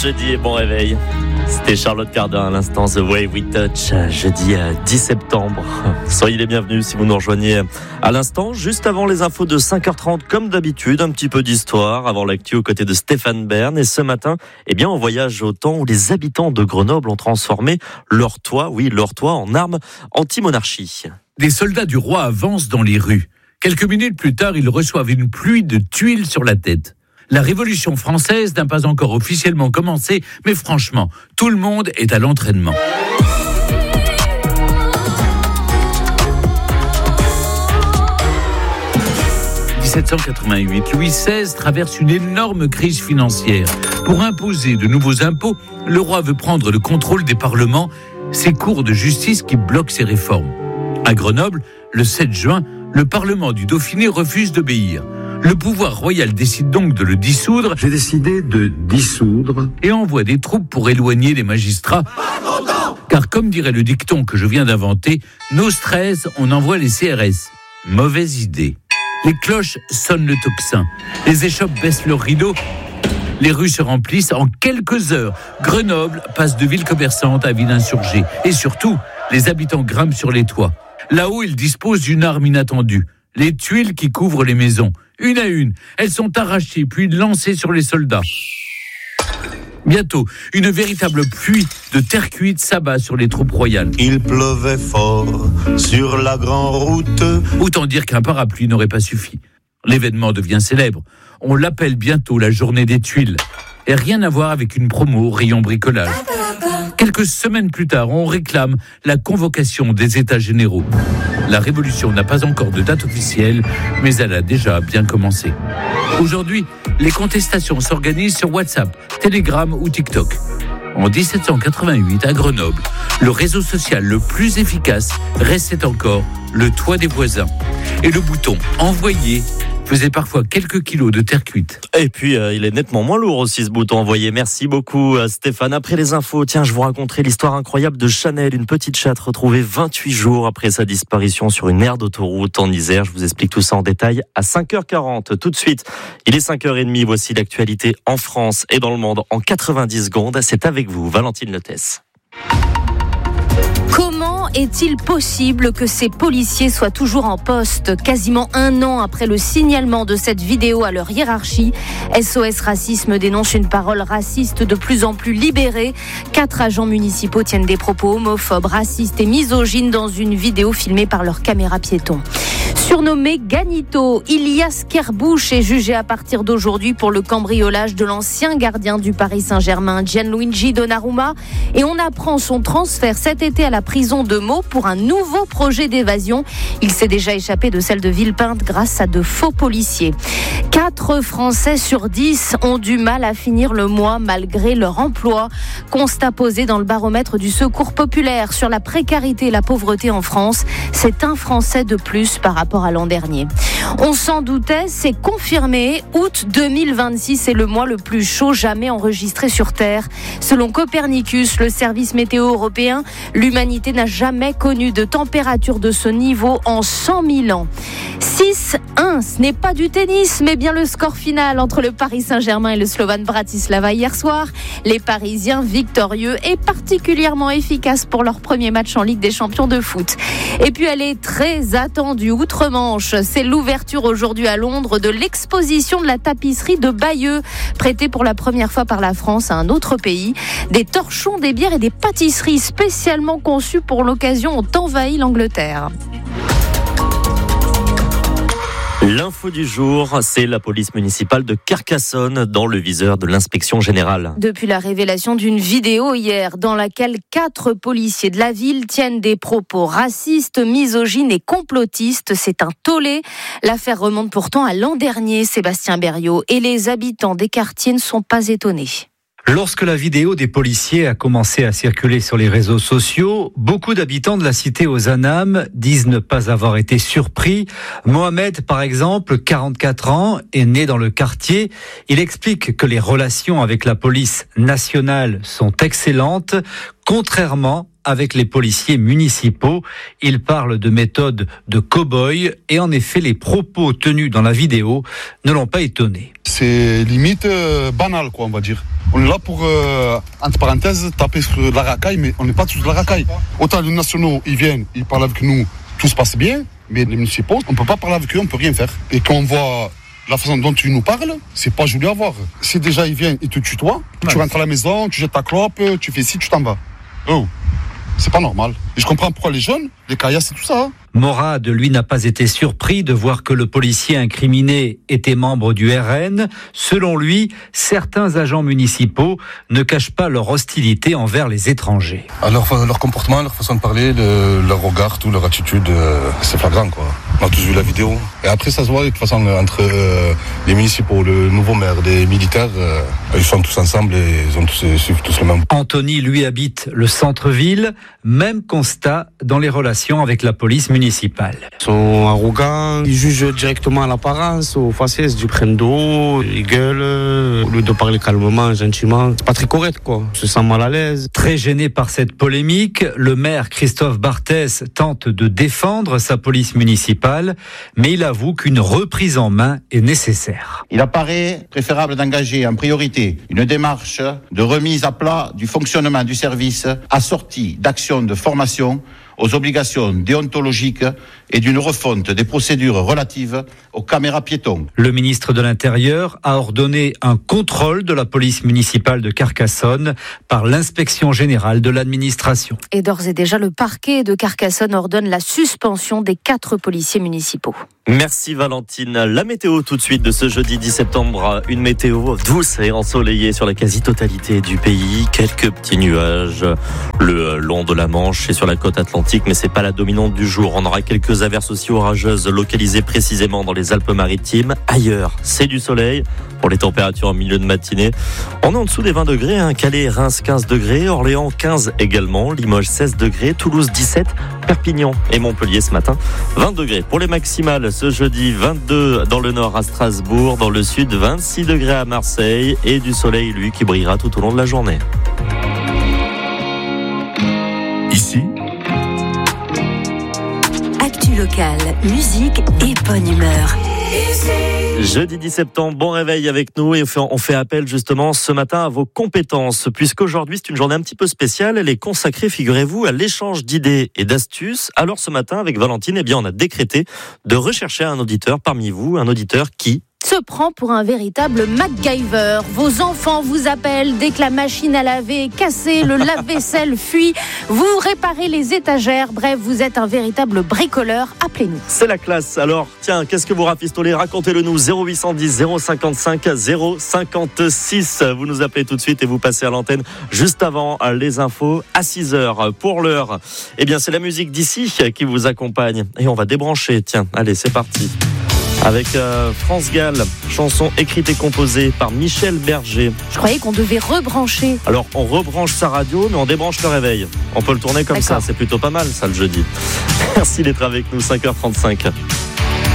jeudi et bon réveil. C'était Charlotte Cardin à l'instant, The Way We Touch, jeudi 10 septembre. Soyez les bienvenus si vous nous rejoignez à l'instant, juste avant les infos de 5h30, comme d'habitude, un petit peu d'histoire avant l'actu aux côtés de Stéphane Bern. Et ce matin, on voyage au temps où les habitants de Grenoble ont transformé leur toit en arme anti-monarchie. Des soldats du roi avancent dans les rues. Quelques minutes plus tard, ils reçoivent une pluie de tuiles sur la tête. La Révolution française n'a pas encore officiellement commencé, mais franchement, tout le monde est à l'entraînement. En 1788, Louis XVI traverse une énorme crise financière. Pour imposer de nouveaux impôts, le roi veut prendre le contrôle des parlements, ces cours de justice qui bloquent ses réformes. À Grenoble, le 7 juin, le Parlement du Dauphiné refuse d'obéir. Le pouvoir royal décide donc de le dissoudre. J'ai décidé de dissoudre. Et envoie des troupes pour éloigner les magistrats. Car comme dirait le dicton que je viens d'inventer, nos stress, on envoie les CRS. Mauvaise idée. Les cloches sonnent le tocsin. Les échoppes baissent leurs rideaux. Les rues se remplissent en quelques heures. Grenoble passe de ville commerçante à ville insurgée. Et surtout, les habitants grimpent sur les toits. Là-haut, ils disposent d'une arme inattendue. Les tuiles qui couvrent les maisons. Une à une, elles sont arrachées puis lancées sur les soldats. Bientôt, une véritable pluie de terre cuite s'abat sur les troupes royales. Il pleuvait fort sur la grande route. Autant dire qu'un parapluie n'aurait pas suffi. L'événement devient célèbre. On l'appelle bientôt la journée des tuiles. Et rien à voir avec une promo au rayon bricolage. Quelques semaines plus tard, on réclame la convocation des États généraux. La révolution n'a pas encore de date officielle, mais elle a déjà bien commencé. Aujourd'hui, les contestations s'organisent sur WhatsApp, Telegram ou TikTok. En 1788, à Grenoble, le réseau social le plus efficace restait encore le toit des voisins. Et le bouton « Envoyer » faisait parfois quelques kilos de terre cuite. Et puis, il est nettement moins lourd aussi, ce bouton envoyé. Merci beaucoup, Stéphane. Après les infos, je vous raconterai l'histoire incroyable de Chanel, une petite chatte retrouvée 28 jours après sa disparition sur une aire d'autoroute en Isère. Je vous explique tout ça en détail à 5h40. Tout de suite, il est 5h30. Voici l'actualité en France et dans le monde en 90 secondes. C'est avec vous, Valentine Letès. Comment est-il possible que ces policiers soient toujours en poste quasiment un an après le signalement de cette vidéo à leur hiérarchie? SOS Racisme dénonce une parole raciste de plus en plus libérée. 4 agents municipaux tiennent des propos homophobes, racistes et misogynes dans une vidéo filmée par leur caméra piéton. Surnommé Ganito, Ilias Kerrbouch est jugé à partir d'aujourd'hui pour le cambriolage de l'ancien gardien du Paris Saint-Germain, Gianluigi Donnarumma. Et on apprend son transfert cet été à la prison de Meaux pour un nouveau projet d'évasion. Il s'est déjà échappé de celle de Villepinte grâce à de faux policiers. 4 Français sur 10 ont du mal à finir le mois malgré leur emploi. Constat posé dans le baromètre du Secours populaire sur la précarité et la pauvreté en France. C'est un Français de plus par rapport à l'an dernier. On s'en doutait, c'est confirmé. Août 2026 est le mois le plus chaud jamais enregistré sur Terre. Selon Copernicus, le service météo européen, l'humanité n'a jamais connu de température de ce niveau en 100 000 ans. 6-1, ce n'est pas du tennis, mais bien le score final entre le Paris Saint-Germain et le Slovan Bratislava hier soir. Les Parisiens victorieux et particulièrement efficaces pour leur premier match en Ligue des Champions de foot. Et puis elle est très attendue outre-Manche. C'est l'ouverture aujourd'hui à Londres de l'exposition de la tapisserie de Bayeux, prêtée pour la première fois par la France à un autre pays. Des torchons, des bières et des pâtisseries spécialement conçues pour l'occasion ont envahi l'Angleterre. L'info du jour, c'est la police municipale de Carcassonne dans le viseur de l'inspection générale. Depuis la révélation d'une vidéo hier dans laquelle 4 policiers de la ville tiennent des propos racistes, misogynes et complotistes, c'est un tollé. L'affaire remonte pourtant à l'an dernier, Sébastien Berriot, et les habitants des quartiers ne sont pas étonnés. Lorsque la vidéo des policiers a commencé à circuler sur les réseaux sociaux, beaucoup d'habitants de la cité aux Anames disent ne pas avoir été surpris. Mohamed, par exemple, 44 ans, est né dans le quartier. Il explique que les relations avec la police nationale sont excellentes. contrairement avec les policiers municipaux. Il parle de méthode de cow-boy et en effet, les propos tenus dans la vidéo ne l'ont pas étonné. C'est limite banal, quoi, on va dire. On est là pour, entre parenthèses, taper sur la racaille, mais on n'est pas sur la racaille. Autant les nationaux, ils viennent, ils parlent avec nous, tout se passe bien, mais les municipaux, on ne peut pas parler avec eux, on ne peut rien faire. Et quand on voit la façon dont tu nous parles, c'est pas joli à voir. Si déjà ils viennent et te tutoient, tu rentres à la maison, tu jettes ta clope, tu fais ci, tu t'en vas. Oh, c'est pas normal. Et je comprends pourquoi les jeunes, les caillasses et tout ça. Morad, lui, n'a pas été surpris de voir que le policier incriminé était membre du RN. Selon lui, certains agents municipaux ne cachent pas leur hostilité envers les étrangers. Alors, leur comportement, leur façon de parler, leur regard, tout, leur attitude, c'est flagrant, quoi. On a tous vu la vidéo. Et après, ça se voit de toute façon entre les municipaux, le nouveau maire, les militaires, ils sont tous ensemble et ils ont suivent tous le même. Anthony, lui, habite le centre-ville. Même constat dans les relations avec la police municipale. Ils sont arrogants, ils jugent directement à l'apparence, aux faciès, du prennent de haut, ils gueulent, au lieu de parler calmement, gentiment. C'est pas très correct, quoi. Je me sens mal à l'aise. Très gêné par cette polémique, le maire Christophe Barthès tente de défendre sa police municipale, mais il avoue qu'une reprise en main est nécessaire. Il apparaît préférable d'engager en priorité une démarche de remise à plat du fonctionnement du service assortie d'actions de formation aux obligations déontologiques et d'une refonte des procédures relatives aux caméras piétons. Le ministre de l'Intérieur a ordonné un contrôle de la police municipale de Carcassonne par l'inspection générale de l'administration. Et d'ores et déjà, le parquet de Carcassonne ordonne la suspension des 4 policiers municipaux. Merci Valentine. La météo tout de suite de ce jeudi 10 septembre. Une météo douce et ensoleillée sur la quasi-totalité du pays. Quelques petits nuages le long de la Manche et sur la côte atlantique, mais c'est pas la dominante du jour. On aura quelques averses aussi orageuses localisées précisément dans les Alpes-Maritimes. Ailleurs, c'est du soleil. Pour les températures en milieu de matinée, on est en dessous des 20 degrés. Calais, Reims 15 degrés, Orléans 15 également, Limoges 16 degrés, Toulouse 17, Perpignan et Montpellier ce matin 20 degrés. Pour les maximales, ce jeudi 22 dans le nord à Strasbourg, dans le sud 26 degrés à Marseille et du soleil lui qui brillera tout au long de la journée. Ici, actu locale, musique et bonne humeur. Jeudi 10 septembre, bon réveil avec nous et on fait appel justement ce matin à vos compétences puisqu'aujourd'hui c'est une journée un petit peu spéciale, elle est consacrée, figurez-vous, à l'échange d'idées et d'astuces. Alors ce matin avec Valentine, on a décrété de rechercher un auditeur parmi vous, un auditeur qui se prend pour un véritable MacGyver. Vos enfants vous appellent dès que la machine à laver est cassée, le lave-vaisselle fuit, vous réparez les étagères, bref, vous êtes un véritable bricoleur. Appelez-nous. C'est la classe. Alors, tiens, qu'est-ce que vous rafistolez ? Racontez-le nous, 0810 055 056. Vous nous appelez tout de suite et vous passez à l'antenne juste avant les infos à 6h. Pour l'heure, c'est la musique d'ici qui vous accompagne. Et on va débrancher. Tiens, allez, c'est parti. Avec France Gall, chanson écrite et composée par Michel Berger. Je croyais qu'on devait rebrancher. Alors, on rebranche sa radio, mais on débranche le réveil. On peut le tourner comme ça, c'est plutôt pas mal, ça, le jeudi. Merci d'être avec nous, 5h35.